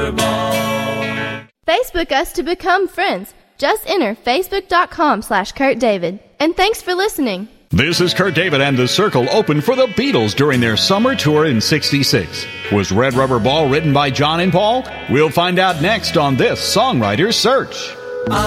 Rubber Ball. Facebook us to become friends. Just enter facebook.com/Kurt David. And thanks for listening. This is Kurt David, and the circle opened for the Beatles during their summer tour in '66. Was Red Rubber Ball written by John and Paul? We'll find out next on this Songwriter's Search.